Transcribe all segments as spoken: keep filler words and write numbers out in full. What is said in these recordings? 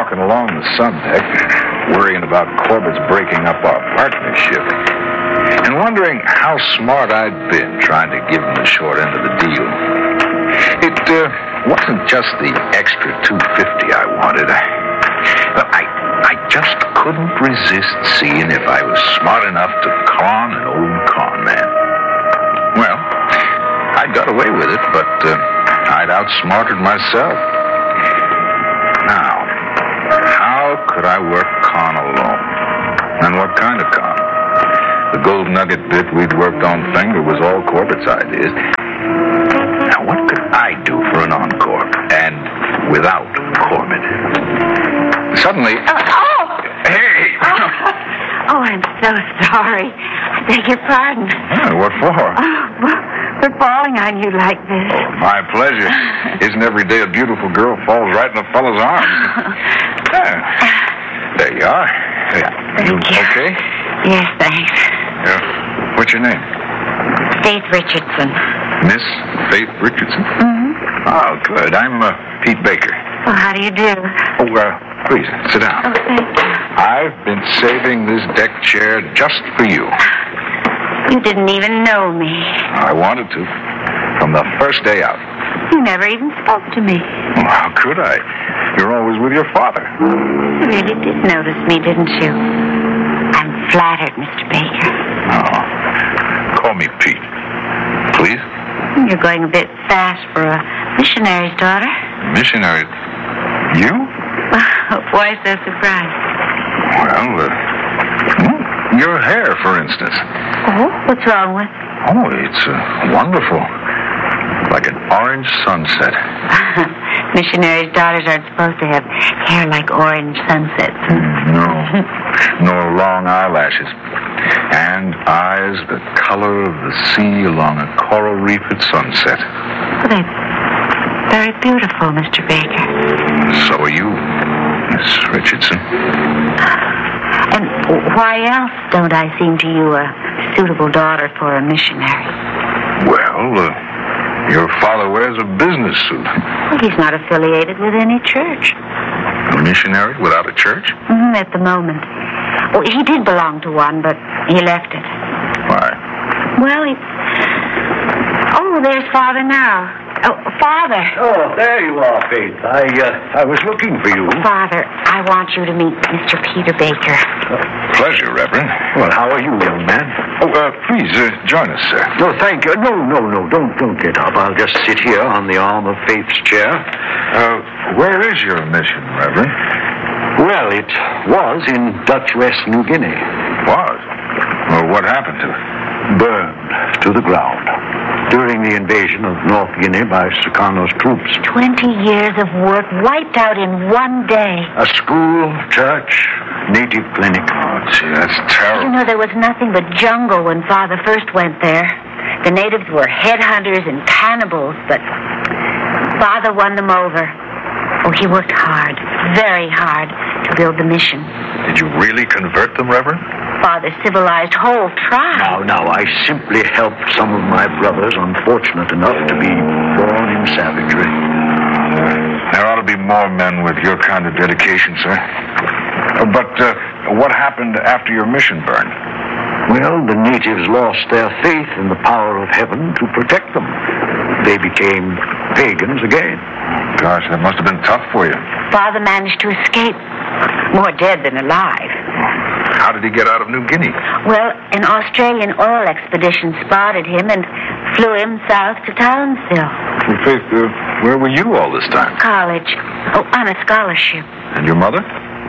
walking along the sun deck, worrying about Corbett's breaking up our partnership, and wondering how smart I'd been trying to give him the short end of the deal. It uh, wasn't just the extra two hundred fifty dollars I wanted. I, I, I just couldn't resist seeing if I was smart enough to con an old con man. Well, I got away with it, but uh, I'd outsmarted myself. Now, how could I work con alone? And what kind of con? The gold nugget bit we'd worked on Finger was all Corbett's ideas. Now, what could I do for an encore? And without Corbett? Suddenly... Oh! oh. Hey! Oh, I'm so sorry. I beg your pardon. Oh, what for? Oh, for falling on you like this. Oh, my pleasure. Isn't every day a beautiful girl falls right in a fellow's arms? Yeah. There you are. Hey, Thank you, you. Okay? Yes, thanks. Yeah. What's your name? Faith Richardson. Miss Faith Richardson? Mm-hmm. Oh, good. I'm uh, Pete Baker. Well, how do you do? Oh, uh, please, sit down. Oh, thank you. I've been saving this deck chair just for you. You didn't even know me. I wanted to. From the first day out. You never even spoke to me. Well, how could I? You're always with your father. You really did notice me, didn't you? I'm flattered, Mister Baker. Oh. Call me Pete. Please? You're going a bit fast for a missionary's daughter. Missionary? You? Why so surprised? Well, uh, your hair, for instance. Oh, what's wrong with? Oh, it's uh, wonderful. Like an orange sunset. Missionaries' daughters aren't supposed to have hair like orange sunsets. No. Nor long eyelashes. And eyes the color of the sea along a coral reef at sunset. Well, they're very beautiful, Mister Baker. So are you, Miss Richardson. And why else don't I seem to you a suitable daughter for a missionary? Well, uh, your father wears a business suit. Well, he's not affiliated with any church. A missionary without a church? Mm, at the moment. Well, he did belong to one, but he left it. Why? Well, he... Oh, there's Father now. Oh, Father. Oh, there you are, Faith. I, uh, I was looking for you. Father, I want you to meet Mister Peter Baker. Uh, pleasure, Reverend. Well, how are you, young man? Oh, uh, please, uh, join us, sir. No, thank you. No, no, no. Don't, don't get up. I'll just sit here on the arm of Faith's chair. Uh, where is your mission, Reverend? Well, it was in Dutch West New Guinea. Was? Well, what happened to it? Burned to the ground during the invasion of North Guinea by Sukarno's troops. Twenty years of work wiped out in one day. A school, church, native clinic. Oh, gee, that's You terrible. know, there was nothing but jungle when Father first went there. The natives were headhunters and cannibals, but Father won them over. Oh, he worked hard, very hard, to build the mission. Did you really convert them, Reverend? Father civilized whole tribes. Now, now, I simply helped some of my brothers unfortunate enough to be born in savagery. There ought to be more men with your kind of dedication, sir. Uh, But uh, what happened after your mission burned? Well, the natives lost their faith in the power of heaven to protect them. They became pagans again. Gosh, that must have been tough for you. Father managed to escape, more dead than alive. How did he get out of New Guinea? Well, an Australian oil expedition spotted him and flew him south to Townsville. In fact, uh, where were you all this time? College. Oh, on a scholarship. And your mother?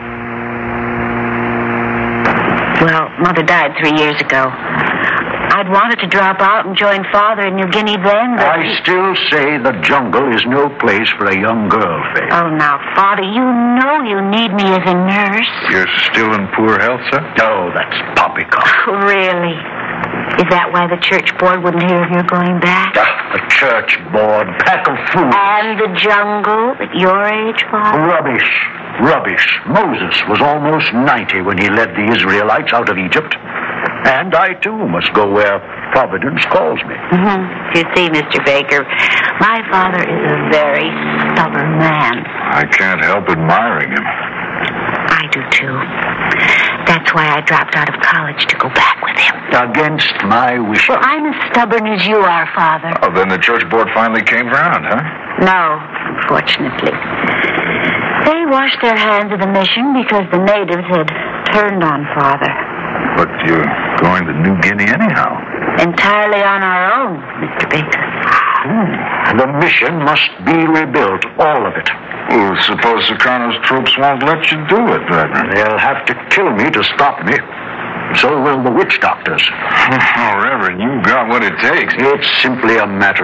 Well, Mother died three years ago. I'd wanted to drop out and join Father in New Guinea then, but... I still say the jungle is no place for a young girl, Faith. Oh, now, Father, you know you need me as a nurse. You're still in poor health, sir? No, that's poppycock. Oh, really? Is that why the church board wouldn't hear of your going back? Ah, the church board, pack of fools. And the jungle at your age, Father? Rubbish. Rubbish. Moses was almost ninety when he led the Israelites out of Egypt. And I, too, must go where Providence calls me. Mm-hmm. You see, Mister Baker, my father is a very stubborn man. I can't help admiring him. I do, too. That's why I dropped out of college to go back with him. Against my wishes. Well, I'm as stubborn as you are, Father. Oh, then the church board finally came round, huh? No, unfortunately. They washed their hands of the mission because the natives had turned on Father. But you're going to New Guinea anyhow. Entirely on our own, Mister Baker. Hmm. The mission must be rebuilt, all of it. Well, suppose Sukarno's troops won't let you do it, Reverend. They'll have to kill me to stop me. So will the witch doctors. Oh, Reverend, you've got what it takes. It's simply a matter